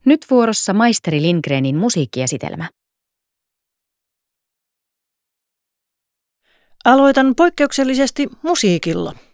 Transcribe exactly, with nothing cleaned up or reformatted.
Nyt vuorossa maisteri Lindgrenin musiikkiesitelmä. Aloitan poikkeuksellisesti musiikilla.